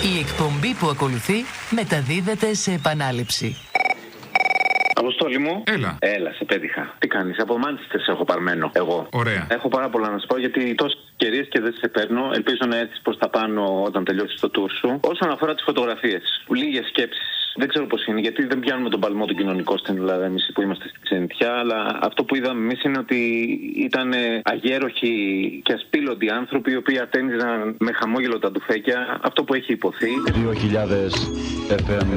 Η εκπομπή που ακολουθεί μεταδίδεται σε επανάληψη. Αποστόλη μου. Έλα, σε πέτυχα. Τι κάνεις, από Μάντσεστερ σε έχω παρμένο. Εγώ. Ωραία. Έχω πάρα πολλά να σου πω γιατί τόσες ευκαιρίες και δεν σε παίρνω. Ελπίζω να έρθεις προς τα πάνω όταν τελειώσεις το tour σου. Όσον αφορά τις φωτογραφίες, λίγες σκέψεις. Δεν ξέρω πώς είναι, γιατί δεν πιάνουμε τον παλμό τον κοινωνικό στην Ελλάδα εμείς που είμαστε στη ξενιτιά. Αλλά αυτό που είδαμε εμείς είναι ότι ήταν αγέροχοι και ασπίλωτοι άνθρωποι οι οποίοι ατένιζαν με χαμόγελο τα ντουφέκια. Αυτό που έχει υποθεί. 2000 FM.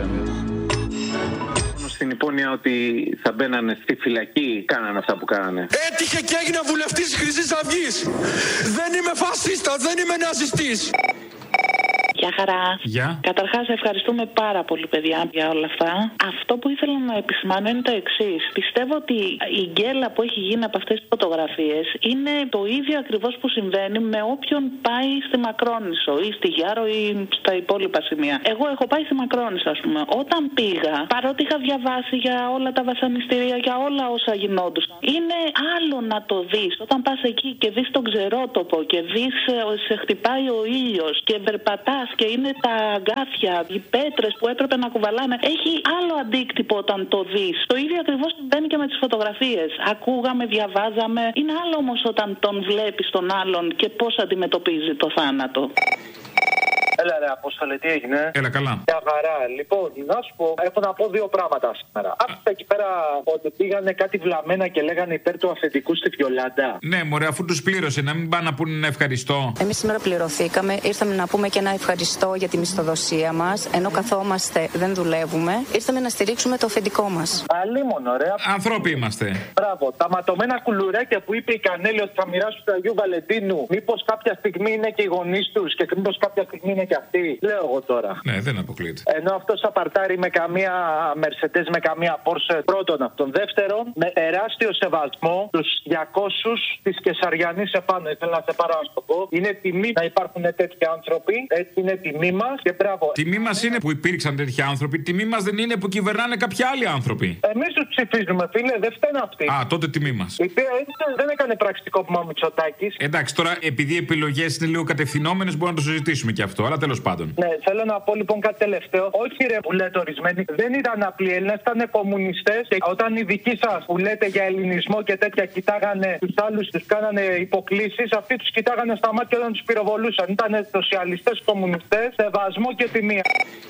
Στην υπόνοια ότι θα μπαίνανε στη φυλακή, κάνανε αυτά που κάνανε. Έτυχε και έγινα βουλευτής της Χρυσής Αυγής. Δεν είμαι φασίστας, δεν είμαι ναζιστής. Γεια χαρά. Γεια. Καταρχάς, ευχαριστούμε πάρα πολύ, παιδιά, για όλα αυτά. Αυτό που ήθελα να επισημάνω είναι το εξής. Πιστεύω ότι η γκέλα που έχει γίνει από αυτές τις φωτογραφίες είναι το ίδιο ακριβώς που συμβαίνει με όποιον πάει στη Μακρόνισσο ή στη Γιάρο ή στα υπόλοιπα σημεία. Εγώ έχω πάει στη Μακρόνισσο, ας πούμε. Όταν πήγα, παρότι είχα διαβάσει για όλα τα βασανιστήρια, για όλα όσα γινόντουσαν, είναι άλλο να το δεις. Όταν πας εκεί και δεις τον ξερότοπο και δεις σε χτυπάει ο ήλιος και περπατάς και είναι τα αγκάθια, οι πέτρες που έπρεπε να κουβαλάνε. Έχει άλλο αντίκτυπο όταν το δεις. Το ίδιο ακριβώς συμβαίνει και με τις φωτογραφίες. Ακούγαμε, διαβάζαμε. Είναι άλλο όμως όταν τον βλέπεις τον άλλον και πώς αντιμετωπίζει το θάνατο. Έλα ρε Απόστολε, τι έγινε? Έλα καλά. Μια χαρά. Λοιπόν, να σου πω, έχω να πω δύο πράγματα σήμερα. Άκουσα εκεί πέρα ότι πήγανε κάτι βλαμμένα και λέγανε υπέρ του αφεντικού στη Βιολάντα. Ναι, μωρέ, αφού τους πλήρωσε, να μην πάνε να πούνε ένα ευχαριστώ. Εμείς σήμερα πληρωθήκαμε, ήρθαμε να πούμε και ένα ευχαριστώ για τη μισθοδοσία μας. Ενώ καθόμαστε, δεν δουλεύουμε, ήρθαμε να στηρίξουμε το αφεντικό μας. Αλίμονο, ρε. Ανθρώποι είμαστε. Μπράβο. Τα ματωμένα κουλουράκια που είπε η Κανέλη ότι θα μοιράσουν του Αγίου Βαλεντίνου, μήπως κάποια στιγμή είναι και οι γονείς τους και μήπως κάποια στιγμή είναι και αυτοί. Λέω εγώ τώρα. Ναι, δεν αποκλείεται. Ενώ αυτός θα παρτάρει με καμία Mercedes, με καμία Porsche. Πρώτον αυτόν. Δεύτερον, με τεράστιο σεβασμό τους 200 της Κεσαριανής επάνω. Ήθελα να σε πάρω να σου το πω. Είναι τιμή να υπάρχουν τέτοιοι άνθρωποι. Έτσι είναι τιμή μας και μπράβο. Τιμή μας είναι που υπήρξαν τέτοιοι άνθρωποι. Τιμή μας δεν είναι που κυβερνάνε κάποιοι άλλοι άνθρωποι. Εμείς τους ψηφίζουμε, φίλε, δεν φταίνε αυτοί. Α, τότε τιμή μας. Η οποία δεν έκανε πραξικόπημα ο Μητσοτάκης. Εντάξει, τώρα επειδή οι επιλογές είναι λίγο κατευθυνόμενες, μπορούμε να το συζητήσουμε και αυτό. Αλλά τέλος πάντων. Ναι, θέλω να πω λοιπόν κάτι τελευταίο. Όχι ρε που λέτε ορισμένοι, δεν ήταν απλοί Έλληνες, ήταν κομμουνιστές. Και όταν οι δικοί σας που λέτε για ελληνισμό και τέτοια κοιτάγανε τους άλλους, τους κάνανε υποκλήσεις, αυτοί τους κοιτάγανε στα μάτια όταν τους πυροβολούσαν. Ήταν σοσιαλιστές, κομμουνιστές, σεβασμό και τιμή.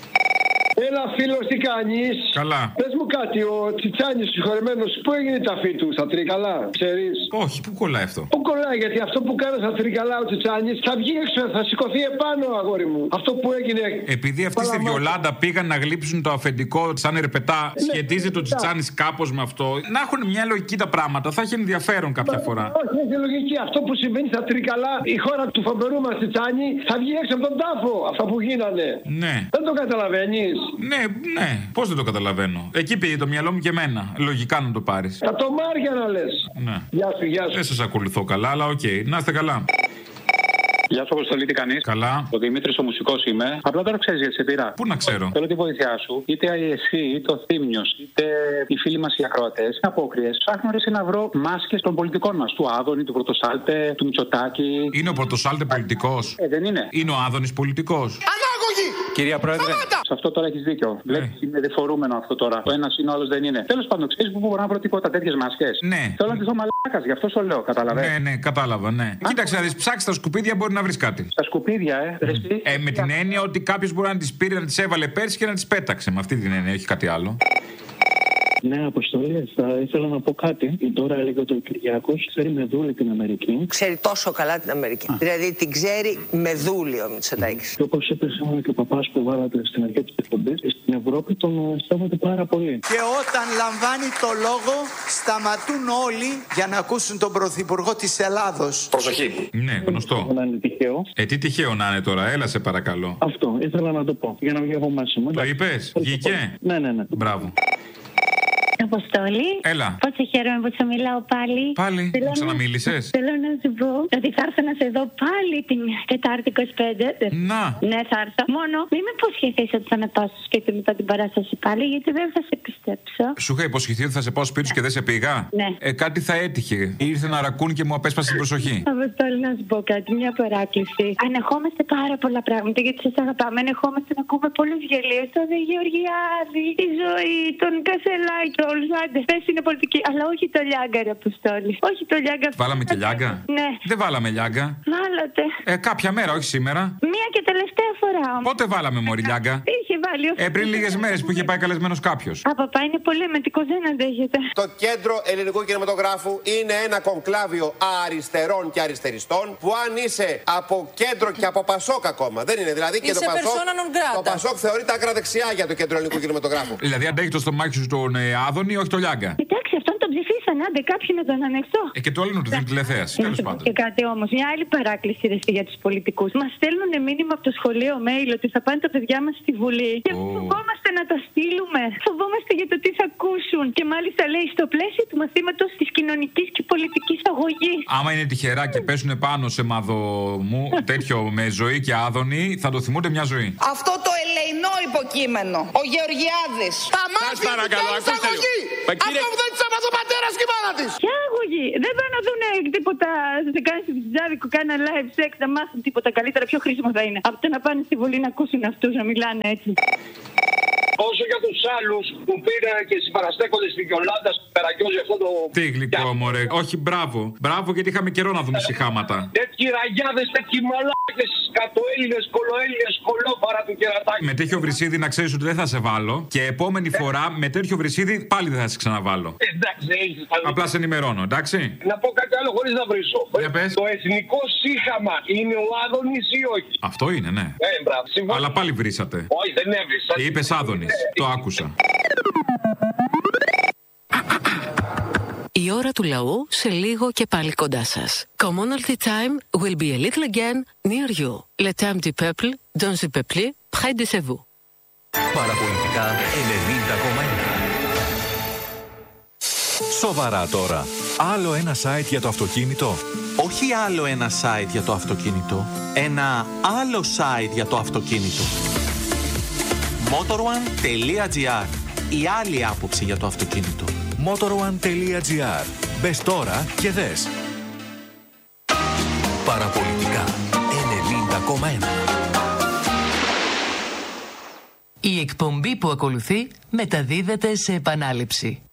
Έλα φίλος, τι κάνεις? Καλά. Πες μου κάτι, ο Τσιτσάνης συγχωρεμένος, πού έγινε η ταφή του στα Τρίκαλα, ξέρεις? Όχι, πού κολλάει αυτό? Πού κολλάει, γιατί αυτό που κάνει στα Τρίκαλα ο Τσιτσάνης θα βγει έξω, θα σηκωθεί επάνω, αγόρι μου. Αυτό που έγινε. Επειδή αυτοί στη Βιολάντα πήγαν να γλύψουν το αφεντικό σαν ερπετά, ναι, σχετίζεται το Τσιτσάνης κάπως με αυτό. Να έχουν μια λογική τα πράγματα, θα έχει ενδιαφέρον κάποια φορά. Όχι, έχει λογική. Αυτό που συμβαίνει στα Τρίκαλα, η χώρα του φοβερού μας Τσιτσάνη θα βγει έξω από τον τάφο. Αυτά που γίνανε. Ναι. Δεν το καταλαβαίνεις? Ναι. Πώς δεν το καταλαβαίνω. Εκεί πήγε το μυαλό μου και εμένα. Λογικά να το πάρεις. Τα τομάρια να λες. Ναι. Γεια σου. Δεν σας ακολουθώ καλά, αλλά οκ. Να είστε καλά. Γεια σου, Αποστολή, τι κάνεις? Καλά. Ο Δημήτρης ο μουσικός είμαι. Απλά τώρα ξέρεις γιατί σε πήρα. Πού να ξέρω? Θέλω τη βοήθειά σου. Είτε εσύ, είτε ο Θήμιος, είτε οι φίλοι μας οι ακροατές, απόκριες. Ψάχνω να βρω μάσκες των πολιτικών μας. Του Άδωνη, του Πρωτοσάλτε, του Μητσοτάκη. Είναι ο Πρωτοσάλτε πολιτικός? Δεν είναι. Είναι ο Άδωνης πολιτικός? Ανάγωγη! Κυρία Πρόεδρε, σε αυτό τώρα έχεις δίκιο. Βλέπεις, είναι δεφορούμενο αυτό τώρα. Ο ένας είναι, ο άλλος δεν είναι. Τέλος πάντων, ξέρεις που μπορώ να βρω τίποτα τέτοιες μάσκες? Ναι. Θέλω να τη δω μαλάκας, γι' αυτό σου λέω, καταλαβαίνεις. Ναι, κατάλαβα, ναι. Κοίταξε να δεις, ψάξεις τα σκουπίδια, μπορεί να βρεις κάτι. Στα σκουπίδια, με την έννοια ότι κάποιος μπορεί να τις πήρε, να τις έβαλε πέρσι και να τις πέταξε. Με αυτή την έννοια, όχι κάτι άλλο. Ναι, Αποστολή, θα ήθελα να πω κάτι. Τώρα έλεγε ότι ο Κυριάκος ξέρει με δούλη την Αμερική. Ξέρει τόσο καλά την Αμερική. Δηλαδή την ξέρει με δούλη ο Μητσοτάκης. Και όπως είπε σήμερα και ο παπάς που βάλατε στην αρχή της εκπομπής, στην Ευρώπη τον σέβονται πάρα πολύ. Και όταν λαμβάνει το λόγο, σταματούν όλοι για να ακούσουν τον Πρωθυπουργό της Ελλάδος. Προσοχή. Ναι, γνωστό. Να είναι τυχαίο. Τι τυχαίο να είναι τώρα, έλα σε παρακαλώ. Αυτό ήθελα να το πω. Για να βγει από μέσα μου. Το είπες, βγήκε. Ναι. Μπράβο. Αποστόλη. Έλα. Πόσο χαίρομαι που σου μιλάω πάλι. Πάλι, μου ξαναμίλησες. Θέλω να σου πω ότι θα έρθω να σε δω πάλι την Τετάρτη 25. Να. Ναι, θα έρθω. Μόνο μην με υποσχεθείς ότι θα με πάω στο σπίτι μετά την παράσταση πάλι, γιατί δεν θα σε πιστέψω. Σου είχα υποσχεθεί ότι θα σε πάω σπίτι σου και δεν σε πήγα. Ναι. Κάτι θα έτυχε. Ήρθε ένα ρακούν και μου απέσπασε την προσοχή. Αποστόλη, να σου πω κάτι, μια παράκληση. Ανεχόμαστε πάρα πολλά πράγματα γιατί σας αγαπάμε. Ανεχόμαστε να ακούμε πολλούς γελίες. Το Δε Γεωργιάδη, τη ζωή, τον Κασελάκη, όλους άντρες. Πες είναι πολιτική, αλλά όχι το Λιάγκα, ρε Αποστόλη. Όχι το Λιάγκα. Βάλαμε και Λιάγκα. Ναι. Δεν βάλαμε Λιάγκα. Βάλατε. Κάποια μέρα, όχι σήμερα. Μία και τελευταία φορά όμως. Πότε βάλαμε μωρή Λιάγκα? Είχε βάλει ο πριν λίγες μέρες που είχε πάει καλεσμένος κάποιος. Παπά, είναι πολύ εμετικό, δεν αντέχεται. Το Κέντρο Ελληνικού Κινηματογράφου είναι ένα κονκλάβιο αριστερών και αριστεριστών που αν είσαι από κέντρο και από Πασόκ ακόμα. Δεν είναι δηλαδή και το Πασόκ. Το Πασόκ θεωρείται ακραδεξιά για το Κέντρο Ελληνικού Κινηματογράφου. Δηλαδή αντέχει το στομάχι σου στον Άδωνη, όχι το Λιάγκα. Εντάξει, αυτόν τον ψηφίσαν, άντε κάποιοι να τον ανεχτώ. Και το άλλο να του δίνει τηλεθέαση. Τέλος πάντων. Και κάτι όμως, μια άλλη παράκληση για τους πολιτικούς. Μας στέλνουν μήνυμα από το σχολείο mail ότι θα πάνε τα παιδιά μας στη Βουλή. Και φοβόμαστε να τα στείλουμε. Φοβόμαστε για το τι θα ακούσουν. Και μάλιστα λέει στο πλαίσιο του μαθήματος της κοινωνικής και πολιτικής αγωγής. Άμα είναι τυχερά και πέσουν πάνω σε μαδομού τέτοιο με ζωή και Άδωνη, θα το θυμούνται μια ζωή. Αυτό το ελεεινό υποκείμενο, ο Γεωργιάδης, θα μάθει την αγωγή. Αυτό που δεν της έμαθε ο πατέρας και η μάνα της. Ποια αγωγή? Δεν πάνε να δουν τίποτα. Σε κάνει στη Βιτζάδικο, κάνα live sex, να μάθουν τίποτα καλύτερα. Πιο χρήσιμο θα είναι από το να πάνε στη Βουλή να ακούσουν αυτούς να μιλάνε έτσι. Όσο για τους άλλους που πήραν και συμπαραστέκονται στην Γιολάντα, στην Περακιόζη, αυτό το. Τι γλυκό, μωρέ. Όχι, μπράβο. Μπράβο, γιατί είχαμε καιρό να δούμε συχάματα. Τέτοιοι ραγιάδες, τέτοιοι μαλάκες, κατοέλληνες, κολοέλληνες, κολόφαρα του κερατάκι. Με τέτοιο βρυσίδι να ξέρεις ότι δεν θα σε βάλω. Και επόμενη φορά με τέτοιο βρυσίδι πάλι δεν θα σε ξαναβάλω. Εντάξει, απλά σε ενημερώνω, εντάξει. Να πω κάτι άλλο χωρίς να βρίσω. Το εθνικό σύγχαμα είναι ο Άδωνης ή όχι? Αυτό είναι, ναι. Μπράβο. Αλλά πάλι βρίσατε. Όχι, δεν έβρισα. Είπες Άδωνης. Το άκουσα. Η ώρα του λαού σε λίγο και πάλι κοντά σας. Commonalty time will be a little again near you. Le temps du peuple, dans le peuple, près de chez vous. Παραπολιτικά 90,1. Σοβαρά τώρα. Άλλο ένα site για το αυτοκίνητο. Όχι άλλο ένα site για το αυτοκίνητο. Ένα άλλο site για το αυτοκίνητο. Motorone.gr. Η άλλη άποψη για το αυτοκίνητο. Motorone.gr. Μπες τώρα και δες. Παραπολιτικά 90,1. Η εκπομπή που ακολουθεί μεταδίδεται σε επανάληψη.